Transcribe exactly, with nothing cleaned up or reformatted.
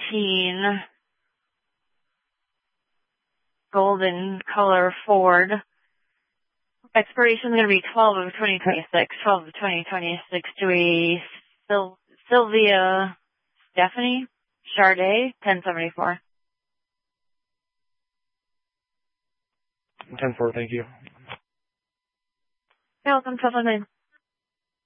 nineteen golden color Ford. Expiration is going to be twelve of twenty twenty-six. twelve of twenty twenty-six to a Sil- Sylvia Stephanie Charday, ten seventy-four. ten four, thank you. You're welcome, twelve oh nine.